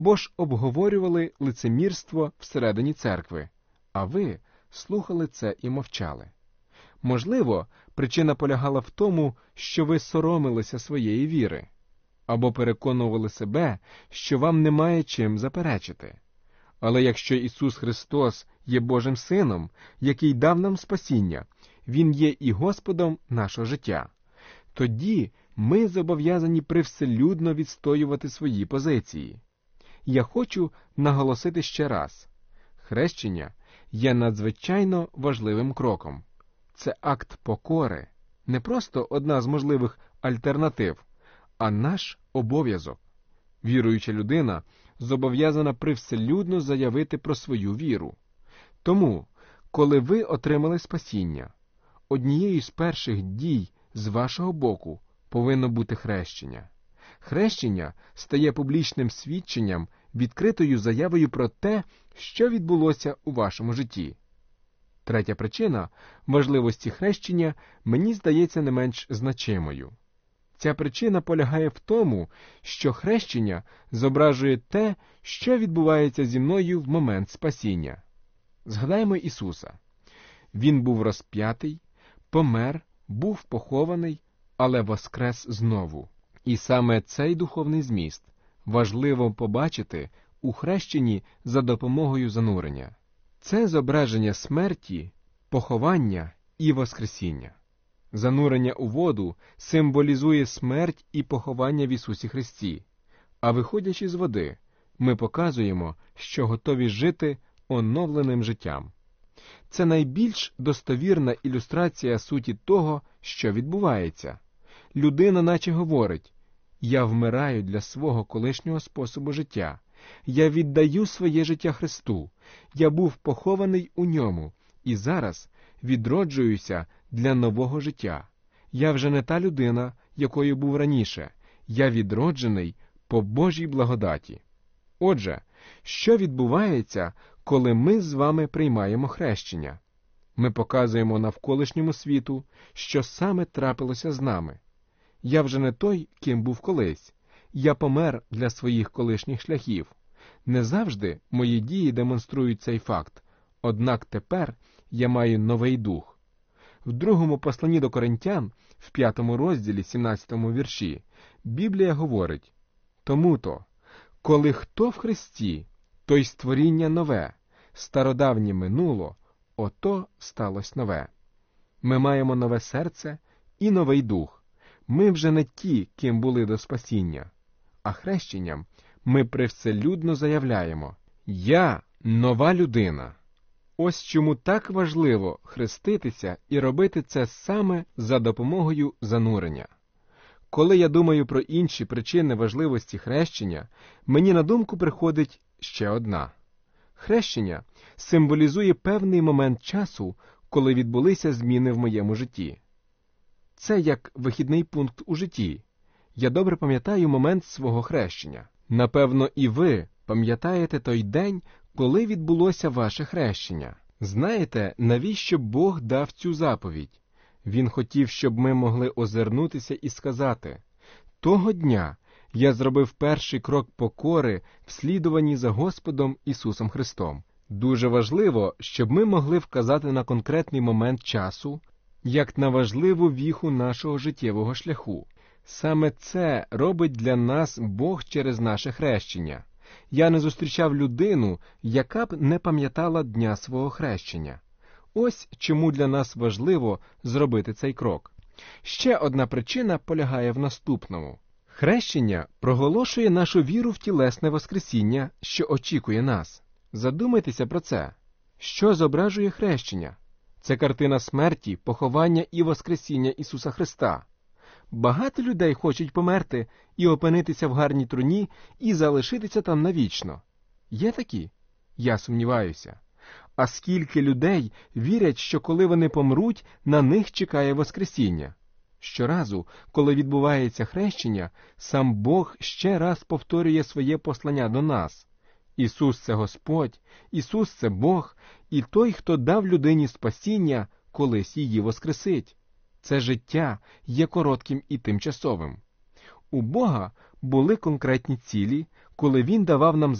бо ж обговорювали лицемірство всередині церкви, а ви слухали це і мовчали. Можливо, причина полягала в тому, що ви соромилися своєї віри, або переконували себе, що вам немає чим заперечити. Але якщо Ісус Христос є Божим Сином, який дав нам спасіння, Він є і Господом нашого життя, тоді ми зобов'язані привселюдно відстоювати свої позиції. Я хочу наголосити ще раз. Хрещення є надзвичайно важливим кроком. Це акт покори, не просто одна з можливих альтернатив, а наш обов'язок. Віруюча людина зобов'язана привселюдно заявити про свою віру. Тому, коли ви отримали спасіння, однією з перших дій з вашого боку повинно бути хрещення. Хрещення стає публічним свідченням, відкритою заявою про те, що відбулося у вашому житті. Третя причина важливості хрещення мені здається не менш значимою. Ця причина полягає в тому, що хрещення зображує те, що відбувається зі мною в момент спасіння. Згадаймо Ісуса. Він був розп'ятий, помер, був похований, але воскрес знову. І саме цей духовний зміст важливо побачити у хрещенні за допомогою занурення. Це зображення смерті, поховання і воскресіння. Занурення у воду символізує смерть і поховання в Ісусі Христі, а виходячи з води, ми показуємо, що готові жити оновленим життям. Це найбільш достовірна ілюстрація суті того, що відбувається. Людина наче говорить: «Я вмираю для свого колишнього способу життя, я віддаю своє життя Христу, я був похований у ньому, і зараз відроджуюся для нового життя. Я вже не та людина, якою був раніше, я відроджений по Божій благодаті». Отже, що відбувається, коли ми з вами приймаємо хрещення? Ми показуємо навколишньому світу, що саме трапилося з нами. Я вже не той, ким був колись. Я помер для своїх колишніх шляхів. Не завжди мої дії демонструють цей факт, однак тепер я маю новий дух. В другому посланні до Коринтян, в 5 розділі, 17 вірші, Біблія говорить: «Тому-то, коли хто в Христі, той створіння нове, стародавнє минуло, ото сталося нове». Ми маємо нове серце і новий дух. Ми вже не ті, ким були до спасіння, а хрещенням ми привселюдно заявляємо: «Я нова людина». Ось чому так важливо хреститися і робити це саме за допомогою занурення. Коли я думаю про інші причини важливості хрещення, мені на думку приходить ще одна. Хрещення символізує певний момент часу, коли відбулися зміни в моєму житті. Це як вихідний пункт у житті. Я добре пам'ятаю момент свого хрещення. Напевно, і ви пам'ятаєте той день, коли відбулося ваше хрещення. Знаєте, навіщо Бог дав цю заповідь? Він хотів, щоб ми могли озирнутися і сказати: «Того дня я зробив перший крок покори в слідуванні за Господом Ісусом Христом». Дуже важливо, щоб ми могли вказати на конкретний момент часу, як на важливу віху нашого життєвого шляху. Саме це робить для нас Бог через наше хрещення. Я не зустрічав людину, яка б не пам'ятала дня свого хрещення. Ось чому для нас важливо зробити цей крок. Ще одна причина полягає в наступному. Хрещення проголошує нашу віру в тілесне воскресіння, що очікує нас. Задумайтеся про це. Що зображує хрещення? Це картина смерті, поховання і воскресіння Ісуса Христа. Багато людей хочуть померти і опинитися в гарній труні і залишитися там навічно. Є такі? Я сумніваюся. А скільки людей вірять, що коли вони помруть, на них чекає воскресіння? Щоразу, коли відбувається хрещення, сам Бог ще раз повторює своє послання до нас. Ісус – це Господь, Ісус – це Бог, і той, хто дав людині спасіння, колись її воскресить. Це життя є коротким і тимчасовим. У Бога були конкретні цілі, коли він давав нам